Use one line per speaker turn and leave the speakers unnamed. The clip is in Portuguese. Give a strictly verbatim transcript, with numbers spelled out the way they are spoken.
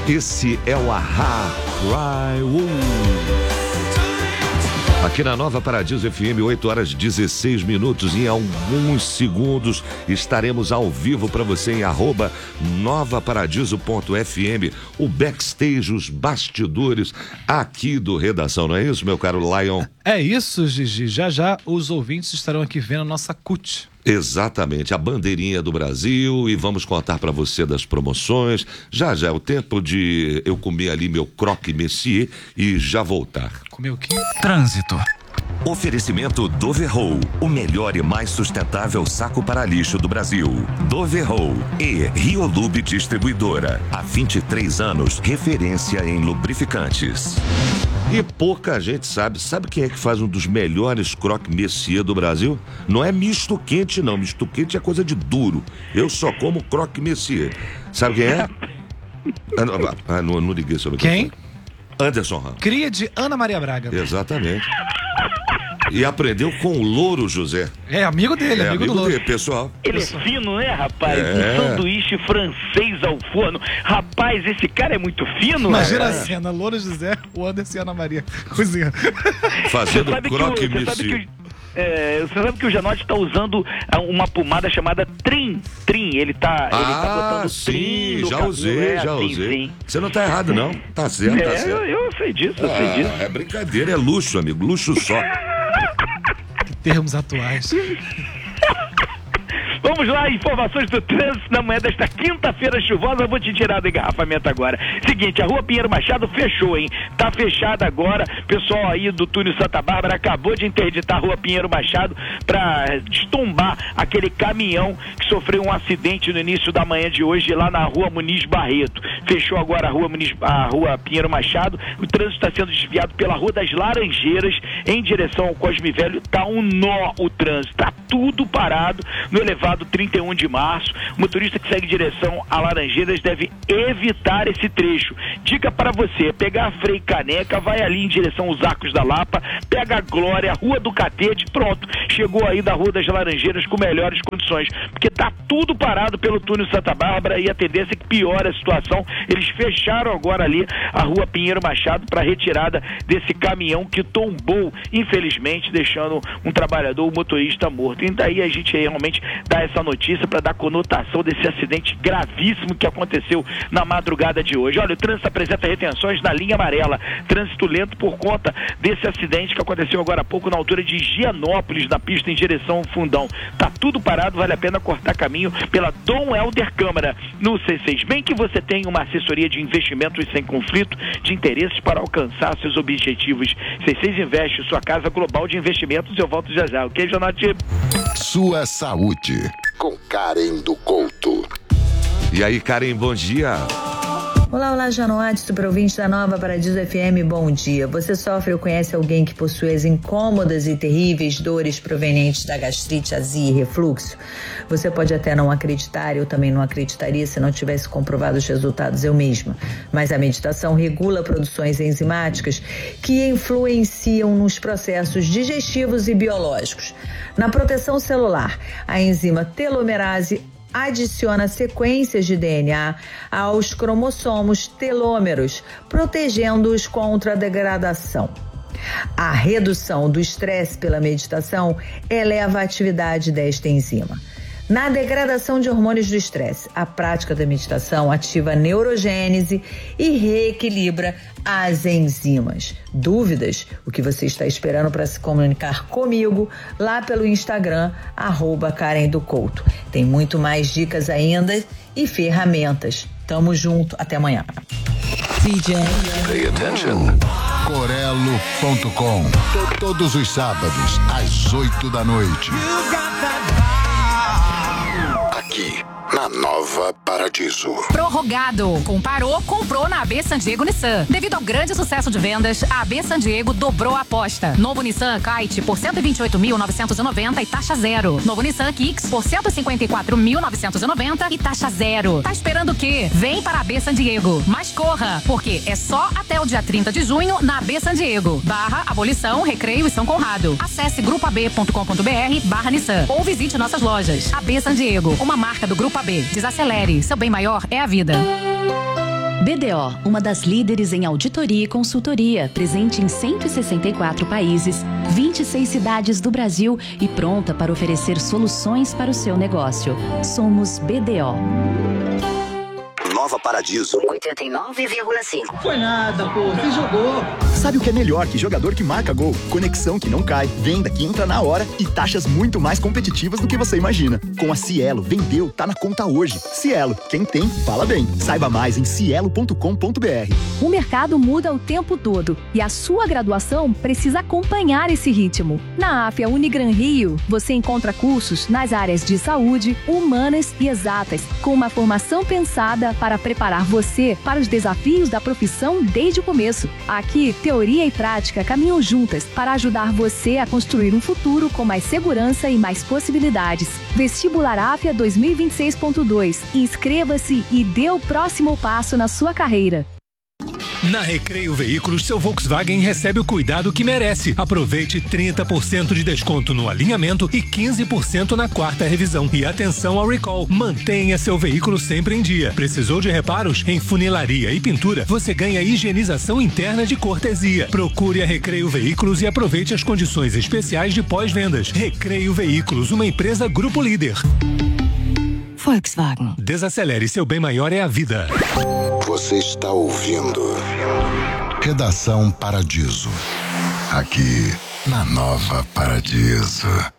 Esse é o Ahá, Cry Wolf. Aqui na Nova Paradiso F M, oito horas e dezesseis minutos. Em alguns segundos estaremos ao vivo para você em arroba nova paradiso ponto f m. O backstage, os bastidores aqui do Redação, não é isso, meu caro Lion?
É isso, Gigi. Já já os ouvintes estarão aqui vendo a nossa C U T.
Exatamente, a bandeirinha do Brasil, e vamos contar para você das promoções. Já já é o tempo de eu comer ali meu croque monsieur e já voltar.
Comer o quê?
Trânsito. Oferecimento Doverroll, o melhor e mais sustentável saco para lixo do Brasil. Doverroll e Riolube Distribuidora. Há vinte e três anos, referência em lubrificantes.
E pouca gente sabe. Sabe quem é que faz um dos melhores croque monsieur do Brasil? Não é misto quente, não. Misto quente é coisa de duro. Eu só como croque monsieur. Sabe quem é? Ah, não, não liguei sobre
quem?
Anderson Ramos.
Cria de Ana Maria Braga.
Exatamente. E aprendeu com o Louro José.
É amigo dele,
é
amigo,
amigo
do Louro.
dele, pessoal.
Ele
pessoal.
é fino, né, rapaz?
É.
Um sanduíche francês ao forno. Rapaz, esse cara é muito fino.
Imagina
é.
a cena, Louro José, o Anderson e a Ana Maria cozinha.
Fazendo croque
monsieur.
monsieur.
Você, é, você sabe que o Janotti está usando uma pomada chamada Trim. Trim, ele tá,
ah,
ele tá botando
sim,
trim no
já
cabelo.
usei,
é,
já
assim,
usei.
sim.
Você não tá errado, não. Tá certo,
é,
tá certo.
Eu, eu sei disso, eu
ah,
sei disso.
É brincadeira, é luxo, amigo. Luxo só.
Que termos atuais.
Vamos lá, informações do trânsito na manhã desta quinta-feira chuvosa. Eu vou te tirar do engarrafamento agora. Seguinte, a Rua Pinheiro Machado fechou, hein? Tá fechada agora. Pessoal aí do túnel Santa Bárbara acabou de interditar a Rua Pinheiro Machado para estombar aquele caminhão que sofreu um acidente no início da manhã de hoje lá na Rua Muniz Barreto. Fechou agora a Rua, Muniz, a Rua Pinheiro Machado. O trânsito está sendo desviado pela Rua das Laranjeiras em direção ao Cosme Velho. Tá um nó o trânsito. Tá tudo parado no elevado trinta e um de março. O motorista que segue em direção a Laranjeiras deve evitar esse trecho. Dica para você, pegar a Frei Caneca, vai ali em direção aos Arcos da Lapa, pega a Glória, Rua do Catete, pronto, chegou aí da Rua das Laranjeiras com melhores condições, porque tá tudo parado pelo túnel Santa Bárbara e a tendência é que piore a situação. Eles fecharam agora ali a Rua Pinheiro Machado para retirada desse caminhão que tombou, infelizmente, deixando um trabalhador, um motorista morto. E daí a gente realmente dá essa notícia para dar conotação desse acidente gravíssimo que aconteceu na madrugada de hoje. Olha, o trânsito apresenta retenções na linha amarela, trânsito lento por conta desse acidente que aconteceu agora há pouco na altura de Higienópolis, na pista em direção ao Fundão. Tá tudo parado, vale a pena cortar caminho pela Dom Helder Câmara. No C seis, bem que você tem uma assessoria de investimentos sem conflito de interesses para alcançar seus objetivos. C seis Investe, sua casa global de investimentos. Eu volto já já, ok, Janotti?
Sua saúde, com Karen do Couto.
E aí, Karen, bom dia.
Olá, olá, Janotti, super ouvinte da Nova Paradiso F M, bom dia. Você sofre ou conhece alguém que possui as incômodas e terríveis dores provenientes da gastrite, azia e refluxo? Você pode até não acreditar, eu também não acreditaria se não tivesse comprovado os resultados eu mesma. Mas a meditação regula produções enzimáticas que influenciam nos processos digestivos e biológicos. Na proteção celular, a enzima telomerase adiciona sequências de D N A aos cromossomos telômeros, protegendo-os contra a degradação. A redução do estresse pela meditação eleva a atividade desta enzima. Na degradação de hormônios do estresse, a prática da meditação ativa a neurogênese e reequilibra as enzimas. Dúvidas? O que você está esperando para se comunicar comigo lá pelo Instagram, arroba Karen do Couto. Tem muito mais dicas ainda e ferramentas. Tamo junto, até amanhã.
D J. Pay attention. Corelo ponto com. Todos os sábados, às oito da noite. Aqui, na Nova Paradiso.
Prorrogado. Comparou, comprou na A B San Diego Nissan. Devido ao grande sucesso de vendas, a A B San Diego dobrou a aposta. Novo Nissan Kite por cento e vinte e oito mil novecentos e noventa e taxa zero. Novo Nissan Kicks por cento e cinquenta e quatro mil novecentos e noventa e taxa zero. Tá esperando o quê? Vem para a A B San Diego. Mas corra, porque é só até o dia trinta de junho na A B San Diego. Barra Abolição, Recreio e São Conrado. Acesse grupo a b ponto com ponto b r barra Nissan ou visite nossas lojas. A B San Diego, uma marca do Grupo A B. Desacelere, seu bem maior é a vida.
B D O, uma das líderes em auditoria e consultoria, presente em cento e sessenta e quatro países, vinte e seis cidades do Brasil e pronta para oferecer soluções para o seu negócio. Somos B D O.
Nova Paradiso.
oitenta e nove vírgula cinco.
Foi nada, pô. Você jogou.
Sabe o que é melhor que jogador que marca gol? Conexão que não cai, venda que entra na hora e taxas muito mais competitivas do que você imagina. Com a Cielo, vendeu, tá na conta hoje. Cielo, quem tem, fala bem. Saiba mais em cielo ponto com ponto b r.
O mercado muda o tempo todo e a sua graduação precisa acompanhar esse ritmo. Na AFIA Unigran Rio, você encontra cursos nas áreas de saúde, humanas e exatas, com uma formação pensada para preparar você para os desafios da profissão desde o começo. Aqui, teoria e prática caminham juntas para ajudar você a construir um futuro com mais segurança e mais possibilidades. Vestibular AFIA dois mil e vinte e seis ponto dois. Inscreva-se e dê o próximo passo na sua carreira.
Na Recreio Veículos, seu Volkswagen recebe o cuidado que merece. Aproveite trinta por cento de desconto no alinhamento e quinze por cento na quarta revisão. E atenção ao recall. Mantenha seu veículo sempre em dia. Precisou de reparos? Em funilaria e pintura, você ganha higienização interna de cortesia. Procure a Recreio Veículos e aproveite as condições especiais de pós-vendas. Recreio Veículos, uma empresa Grupo Líder.
Volkswagen.
Desacelere, seu bem maior é a vida.
Você está ouvindo Redação Paradiso. Aqui na Nova Paradiso.